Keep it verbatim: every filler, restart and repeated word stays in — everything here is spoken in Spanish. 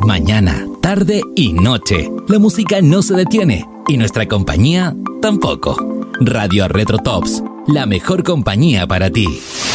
Mañana, tarde y noche. La música no se detiene y nuestra compañía tampoco. Radio Retro Tops, la mejor compañía para ti.